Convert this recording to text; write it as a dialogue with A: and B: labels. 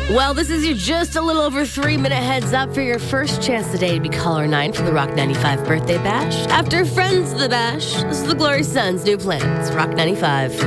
A: Well, this is your just a little over 3-minute heads up for your first chance today to be caller 9 for the Rock 95 birthday bash. After Friends of the Bash, this is the Glory Sun's new plans, Rock 95.